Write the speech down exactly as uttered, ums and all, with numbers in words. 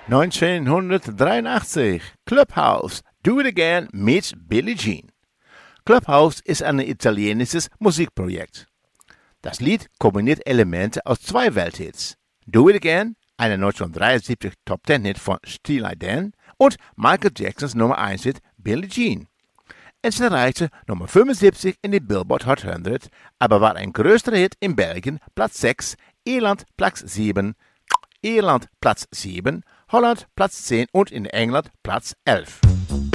neunzehnhundertdreiundachtzig. Clubhouse, Do It Again mit Billie Jean. Clubhouse ist ein italienisches Musikprojekt. Das Lied kombiniert Elemente aus zwei Welthits. Do It Again, eine neunzehnhundertdreiundsiebzig Top-Ten-Hit von Steely Dan, und Michael Jacksons Nummer eins Hit Billie Jean. Es erreichte Nummer fünfundsiebzig in die Billboard Hot hundert, aber war ein größerer Hit in Belgien, Platz sechs, Irland Platz sieben, Irland Platz sieben, Holland Platz zehn und in England Platz elf.